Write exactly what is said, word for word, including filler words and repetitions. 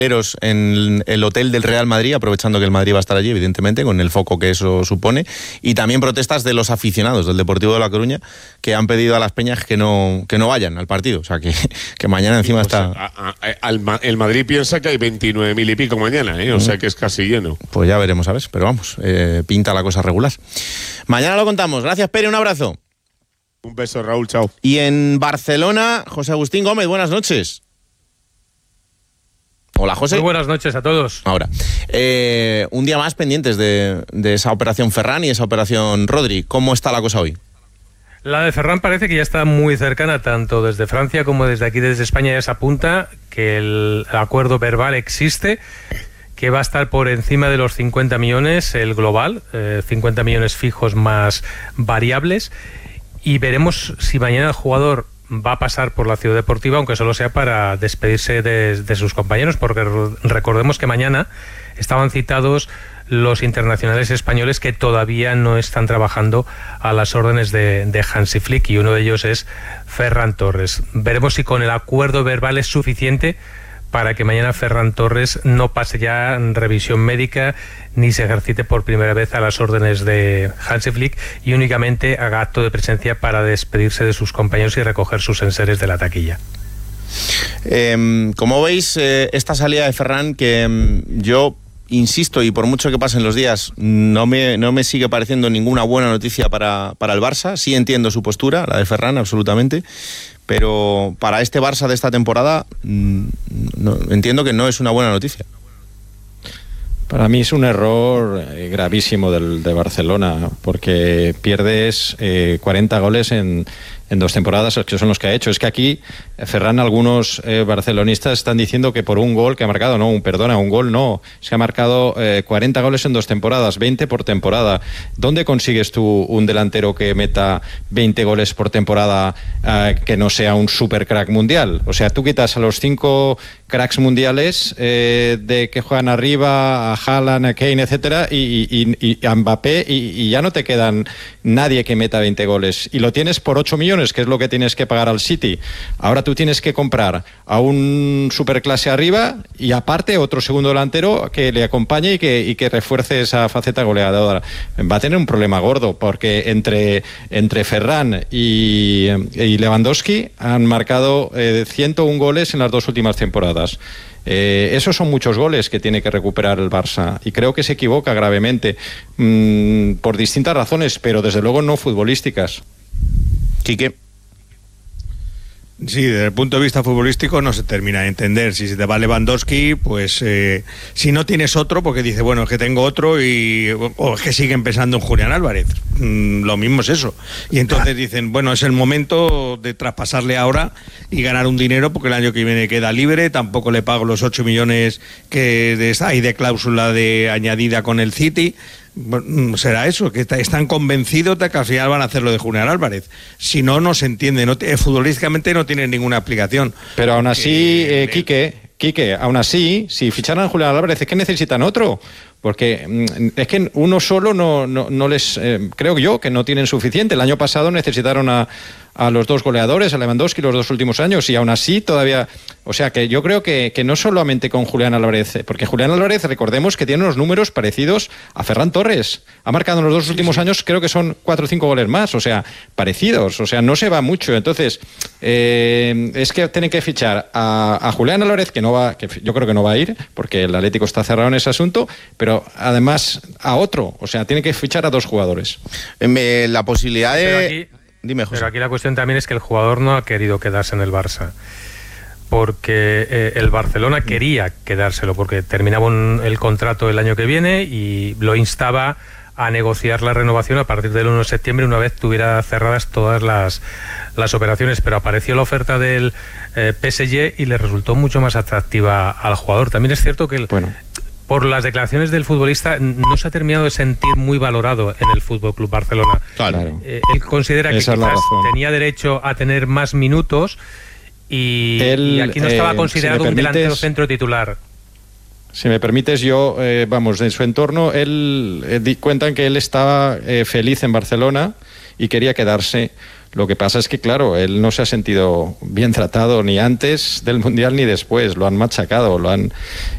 en el hotel del Real Madrid, aprovechando que el Madrid va a estar allí, evidentemente, con el foco que eso supone, y también protestas de los aficionados del Deportivo de La Coruña, que han pedido a las peñas que no, que no vayan al partido, o sea, que, que mañana encima pues, está... A, a, a, el Madrid piensa que hay veintinueve mil y pico mañana, ¿eh? O sea, que es casi lleno. Pues ya veremos, ¿sabes? Pero vamos, eh, pinta la cosa regular. Mañana lo contamos. Gracias, Pere, un abrazo. Un beso, Raúl, chao. Y en Barcelona, José Agustín Gómez, buenas noches. Hola, José. Muy buenas noches a todos. Ahora, eh, un día más pendientes de, de esa operación Ferran y esa operación Rodri. ¿Cómo está la cosa hoy? La de Ferran parece que ya está muy cercana, tanto desde Francia como desde aquí, desde España, ya se apunta que el acuerdo verbal existe, que va a estar por encima de los cincuenta millones, el global, eh, cincuenta millones fijos más variables, y veremos si mañana el jugador va a pasar por la Ciudad Deportiva, aunque solo sea para despedirse de, de sus compañeros, porque recordemos que mañana estaban citados los internacionales españoles que todavía no están trabajando a las órdenes de, de Hansi Flick, y uno de ellos es Ferran Torres. Veremos si con el acuerdo verbal es suficiente para que mañana Ferran Torres no pase ya en revisión médica ni se ejercite por primera vez a las órdenes de Hansi Flick y únicamente haga acto de presencia para despedirse de sus compañeros y recoger sus enseres de la taquilla. Eh, como veis, eh, esta salida de Ferran, que eh, yo insisto, y por mucho que pasen los días, no me, no me sigue pareciendo ninguna buena noticia para, para el Barça. Sí entiendo su postura, la de Ferran, absolutamente, pero para este Barça de esta temporada no, entiendo que no es una buena noticia. Para mí es un error gravísimo del, de Barcelona, porque pierdes eh, cuarenta goles en, en dos temporadas, que son los que ha hecho. Es que aquí, Ferran, algunos eh, barcelonistas están diciendo que por un gol que ha marcado, no, un, perdona, un gol no, es que ha marcado eh, cuarenta goles en dos temporadas, veinte por temporada. ¿Dónde consigues tú un delantero que meta veinte goles por temporada eh, que no sea un super crack mundial? O sea, tú quitas a los cinco cracks mundiales eh, de que juegan arriba, a Haaland, a Kane, etcétera, y, y, y a Mbappé, y, y ya no te quedan nadie que meta veinte goles. Y lo tienes por ocho millones, que es lo que tienes que pagar al City. Ahora tú tienes que comprar a un superclase arriba y aparte otro segundo delantero que le acompañe y que, y que refuerce esa faceta goleadora. Va a tener un problema gordo, porque entre, entre Ferran y, y Lewandowski han marcado eh, ciento uno goles en las dos últimas temporadas. Eh, esos son muchos goles que tiene que recuperar el Barça, y creo que se equivoca gravemente mmm, por distintas razones, pero desde luego no futbolísticas. Quique. Sí, desde el punto de vista futbolístico no se termina de entender. Si se te va Lewandowski, pues eh, si no tienes otro, porque dice, bueno, es que tengo otro, y o es que siguen pensando en Julián Álvarez. Mm, lo mismo es eso. Y entonces dicen, bueno, es el momento de traspasarle ahora y ganar un dinero, porque el año que viene queda libre, tampoco le pago los ocho millones que de, hay de cláusula de añadida con el City. Bueno, será eso, que están convencidos de que al final van a hacer lo de Julián Álvarez. Si no, no se entiende, no te, futbolísticamente no tiene ninguna aplicación. Pero aún así, eh, Quique, Quique, aún así, si ficharan a Julián Álvarez, es que necesitan otro. Porque es que uno solo no, no, no les... Eh, creo yo que no tienen suficiente. El año pasado necesitaron a, a los dos goleadores, a Lewandowski, los dos últimos años, y aún así todavía... O sea, que yo creo que, que no solamente con Julián Álvarez, porque Julián Álvarez, recordemos que tiene unos números parecidos a Ferran Torres. Ha marcado en los dos últimos sí, sí. años, creo que son cuatro o cinco goles más, o sea, parecidos. O sea, no se va mucho. Entonces, eh, es que tienen que fichar a, a Julián Álvarez, que no va, que yo creo que no va a ir, porque el Atlético está cerrado en ese asunto, pero además a otro. O sea, tiene que fichar a dos jugadores. Eh, la posibilidad de... Pero aquí, Dime, José. Pero aquí la cuestión también es que el jugador no ha querido quedarse en el Barça, porque eh, el Barcelona quería quedárselo, porque terminaba un, el contrato el año que viene y lo instaba a negociar la renovación a partir del uno de septiembre, una vez tuviera cerradas todas las, las operaciones. Pero apareció la oferta del eh, P S G y le resultó mucho más atractiva al jugador. También es cierto que el, bueno. por las declaraciones del futbolista no se ha terminado de sentir muy valorado en el Fútbol Club Barcelona. Claro. Eh, él considera que Esa quizás es tenía derecho a tener más minutos y, él, y aquí no estaba eh, considerado si un permites, delantero centro titular. Si me permites, yo, eh, vamos, en su entorno, él eh, di, cuentan que él estaba eh, feliz en Barcelona y quería quedarse. Lo que pasa es que, claro, él no se ha sentido bien tratado ni antes del Mundial ni después. Lo han machacado, lo han